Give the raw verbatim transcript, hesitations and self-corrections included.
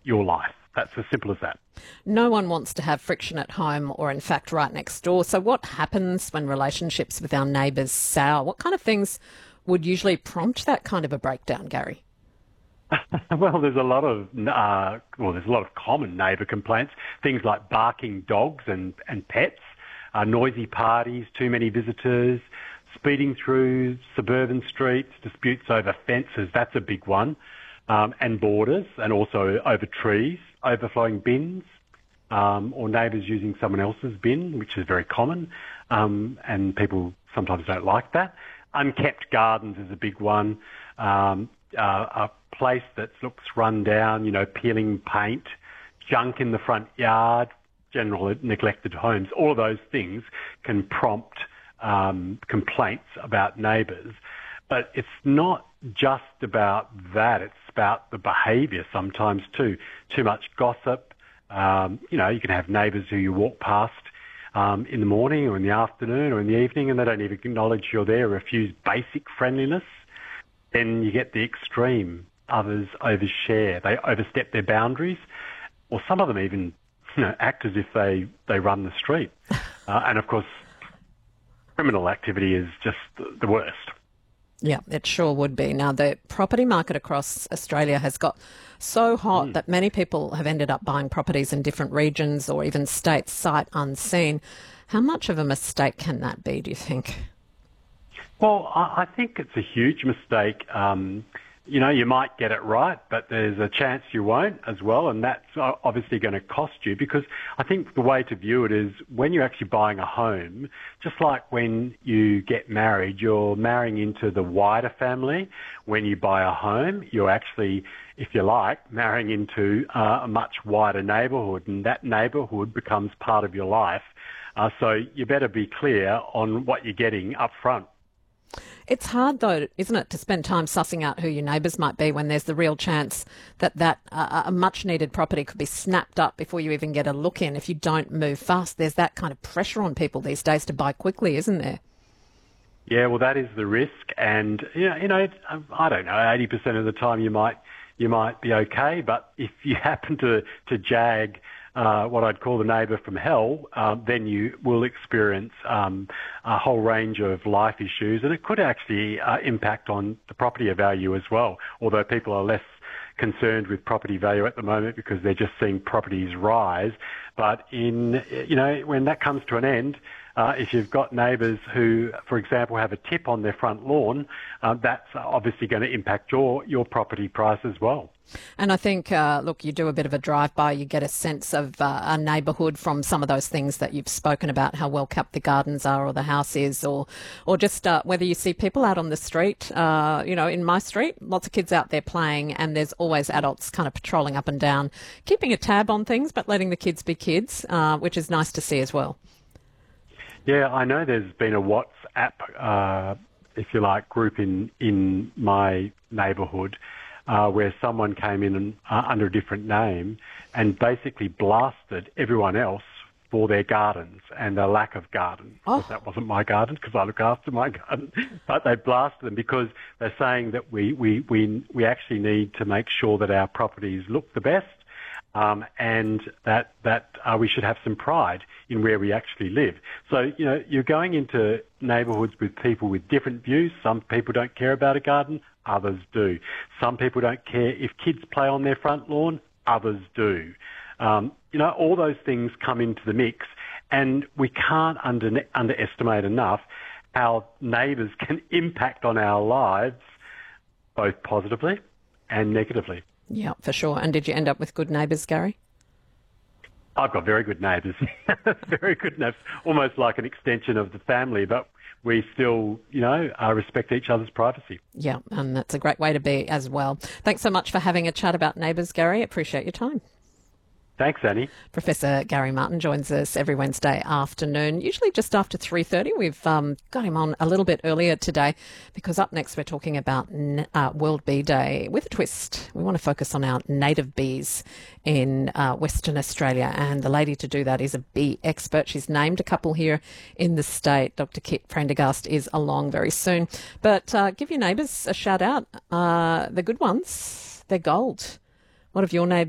your life. That's as simple as that. No one wants to have friction at home or, in fact, right next door. So what happens when relationships with our neighbours sour? What kind of things would usually prompt that kind of a breakdown, Gary? Well, there's a lot of uh, well, there's a lot of common neighbour complaints. Things like barking dogs and and pets, uh, noisy parties, too many visitors, speeding through suburban streets, disputes over fences. That's a big one, um, and borders, and also over trees, overflowing bins, um, or neighbours using someone else's bin, which is very common, um, and people sometimes don't like that. Unkept gardens is a big one. Um, uh, a place that looks run down, you know, peeling paint, junk in the front yard, general neglected homes. All of those things can prompt um, complaints about neighbours. But it's not just about that. It's about the behaviour sometimes too. Too much gossip. Um, you know, you can have neighbours who you walk past um, in the morning or in the afternoon or in the evening and they don't even acknowledge you're there, refuse basic friendliness. Then you get the extreme. Others overshare. They overstep their boundaries, or some of them even, you know, act as if they, they run the street. Uh, and, of course, criminal activity is just the worst. Yeah, it sure would be. Now, the property market across Australia has got so hot mm. that many people have ended up buying properties in different regions or even states sight unseen. How much of a mistake can that be, do you think? Well, I think it's a huge mistake. Um, you know, you might get it right, but there's a chance you won't as well, and that's obviously going to cost you, because I think the way to view it is when you're actually buying a home, just like when you get married, you're marrying into the wider family. When you buy a home, you're actually, if you like, marrying into uh, a much wider neighbourhood, and that neighbourhood becomes part of your life. Uh, so you better be clear on what you're getting up front. It's hard, though, isn't it, to spend time sussing out who your neighbours might be when there's the real chance that that uh, a much-needed property could be snapped up before you even get a look in if you don't move fast. There's that kind of pressure on people these days to buy quickly, isn't there? Yeah, well, that is the risk. And, you know, you know I don't know, eighty percent of the time you might you might be okay, but if you happen to, to jag Uh, what I'd call the neighbour from hell, uh, then you will experience um, a whole range of life issues, and it could actually uh, impact on the property value as well, although people are less concerned with property value at the moment because they're just seeing properties rise. But in, you know, when that comes to an end, uh, if you've got neighbours who, for example, have a tip on their front lawn, uh, that's obviously going to impact your, your property price as well. And I think, uh, look, you do a bit of a drive-by, you get a sense of uh, a neighbourhood from some of those things that you've spoken about, how well kept the gardens are or the house is, or or just uh, whether you see people out on the street. Uh, you know, in my street, lots of kids out there playing, and there's always adults kind of patrolling up and down, keeping a tab on things, but letting the kids be kids, uh, which is nice to see as well. Yeah, I know there's been a WhatsApp, uh, if you like, group in, in my neighbourhood, Uh, where someone came in and, uh, under a different name and basically blasted everyone else for their gardens and their lack of garden. Oh. That wasn't my garden because I look after my garden, but they blasted them because they're saying that we, we, we, we actually need to make sure that our properties look the best, um, and that, that uh, we should have some pride in where we actually live. So, you know, you're going into neighbourhoods with people with different views. Some people don't care about a garden. Others do. Some people don't care if kids play on their front lawn. Others do. Um, you know, all those things come into the mix, and we can't under, underestimate enough how neighbours can impact on our lives, both positively and negatively. Yeah, for sure. And did you end up with good neighbours, Gary? I've got very good neighbours. Very good neighbours. Almost like an extension of the family, but we still, you know, uh, respect each other's privacy. Yeah, and that's a great way to be as well. Thanks so much for having a chat about neighbours, Gary. Appreciate your time. Thanks, Annie. Professor Gary Martin joins us every Wednesday afternoon, usually just after three thirty. We've um, got him on a little bit earlier today because up next we're talking about uh, World Bee Day with a twist. We want to focus on our native bees in uh, Western Australia, and the lady to do that is a bee expert. She's named a couple here in the state. Doctor Kit Prendergast is along very soon. But uh, give your neighbours a shout out. Uh, the good ones, they're gold. What have your neighbours